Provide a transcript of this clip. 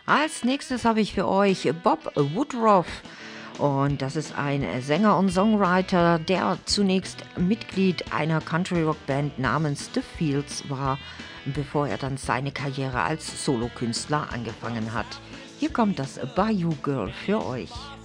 Als nächstes habe ich für euch Bob Woodruff. Und das ist ein Sänger und Songwriter, der zunächst Mitglied einer Country-Rock-Band namens The Fields war, bevor er dann seine Karriere als Solokünstler angefangen hat. Hier kommt das Bayou Girl für euch.